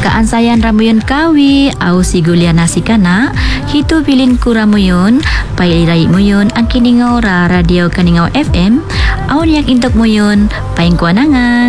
Kaan sayan ramuyun kawi au sigulia nasi kana hitu pilin kuramuyun pairai muyun ang kiningau ra radio Kaningau FM au yang intok muyun paing kuanangan.